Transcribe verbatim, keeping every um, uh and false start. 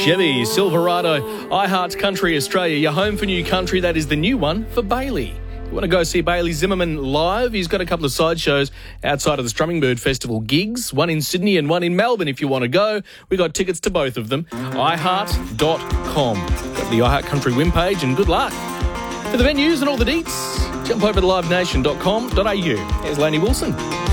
Chevy Silverado, iHeart Country Australia, your home for new country. That is the new one for Bailey. You want to go see Bailey Zimmerman live? He's got a couple of side shows outside of the Strumming Bird Festival gigs, one in Sydney and one in Melbourne if you want to go. We got tickets to both of them. i heart dot com. Got the iHeart Country win page, and good luck. For the venues and all the deets, jump over to live nation dot com dot a u. Here's Laney Wilson.